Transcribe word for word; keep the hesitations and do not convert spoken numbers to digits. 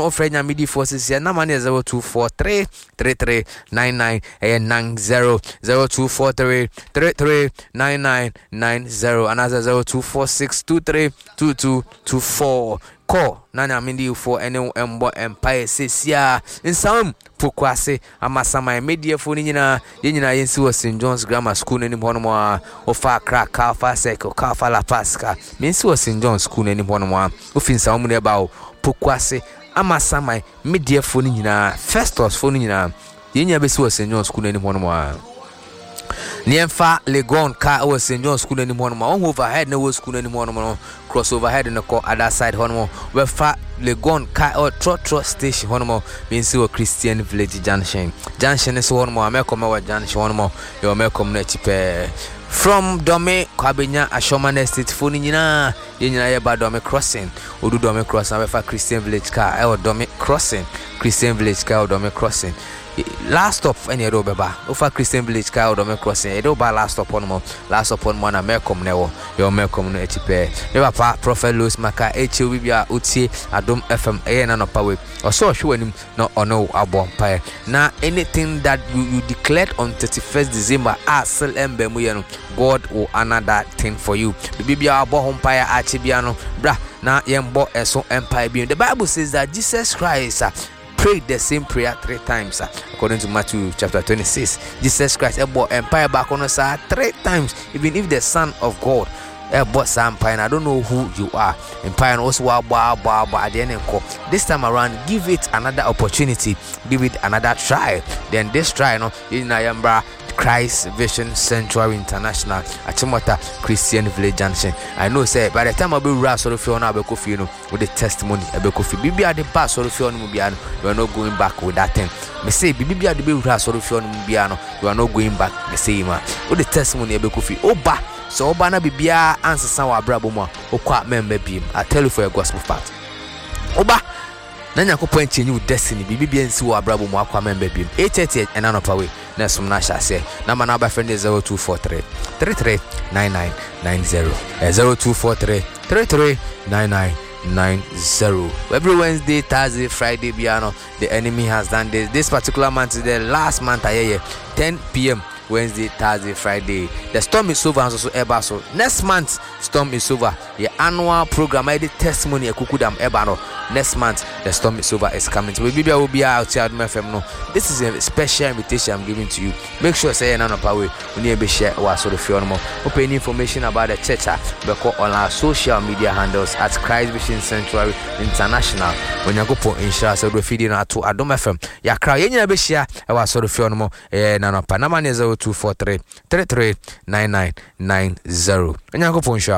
ofrenya midi forces ya number is zero two four three three three nine nine nine zero zero two four three three three nine nine nine zero another zero two four six two three two two two four. Call nana mindi for any embo empire sesia in some pokwase amasama media phone nyina yenyina yensi wo Saint John's Grammar School ni hono mo ofa crack alpha cycle alpha la pasca mensi wo Saint John's School ni hono mo ofinsa wo mu ne ba wo pokwase amasama media phone nyina Festus phone nyina yenya besi wo Saint John's School ni hono mo Niemfa Legon ka o Saint John's School ni hono mo overhead na wo school ni hono mo cross overhead na ko other side hono mo we fa Legon ka o Trotro station hono mo mensi wo Christian Village Junction Junction is hono mo amekom wa Junction hono mo yo amekom na chipe from Dome Kwabenya Ashomane Estate phone nyina yenyina ye ba Dome crossing odu Dome crossing we fa Christian Village ka e Dome crossing Christian Village ka o Dome crossing last stop any do beba ofa Christian Village ka do me crossing e do ba last stop on mo last stop on mo na me kom newo yo me kom no echipe me papa Prophet Louis Maka eche bibia utie Adom F M e na no pawe oso hwe anim no ono abo mpae na anything that you, you declared on thirty-first December as sel embe mu ye no God will honor that thing for you bibia abo ho mpae ache bia no bra na yembo eso empire bi the Bible says that Jesus Christ uh, prayed the same prayer three times uh, according to Matthew chapter twenty-six. Jesus Christ ebo empire back on us uh, three times even if the Son of God ebo empire. I don't know who you are empire also wa ba ba ba this time around give it another opportunity, give it another try. Then this try no in Ayambra Christ Vision Sanctuary International Achimota Christian Village Junction. I know say by the time I be ras or if you na be kofi no with the testimony e be kofi bibia the pass or if you no bia no you are not going back with that thing. Me say bibia the be ras or if you no bia no you are not going back. Me say ma with the testimony e be kofi oba so oba na bibia answer san wa brabo mo okwa member bim. I tell you for a gospel fact oba na nyakopo enchenyi u destiny bibia nsi wa brabo mo akwa member bim eight thirty and another way na sumna shase na mana ba friend zero two four three three three nine nine nine zero zero two four three three three nine nine nine zero. Every Wednesday, Thursday, Friday, piano the enemy has done this this particular month is the last month aye ten p.m. Wednesday, Thursday, Friday. The storm is over and also eba so next month storm is over. The annual program I did testimony ekukudam eba no. Next month the storm is over is coming. So we will be out here at Adom F M no. This is a special invitation I'm giving to you. Make sure say na no power we need be share what sort of feel no. Open information about the church because on our social media handles at Christ Vision Sanctuary International. When you go for insurance so do feed na to Adom F M. Ya cry you be share what sort of feel no. Eh na no pa na man is two four three three three nine nine nine zero. When you go for insurance